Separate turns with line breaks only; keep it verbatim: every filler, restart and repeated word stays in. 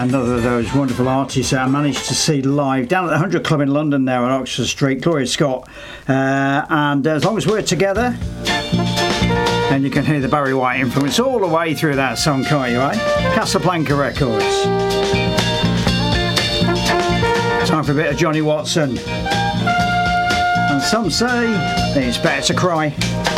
another of those wonderful artists that I managed to see live down at the one hundred Club in London there on Oxford Street, Gloria Scott. Uh, and as long as we're together, then you can hear the Barry White influence all the way through that song, can't you, eh? Casablanca Records. Time for a bit of Johnny Watson. And some say it's better to cry.